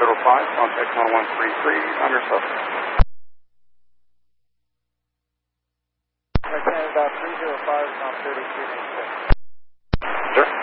5, contact 1133 on your subject. Right, about 305 is on 3386. Sir?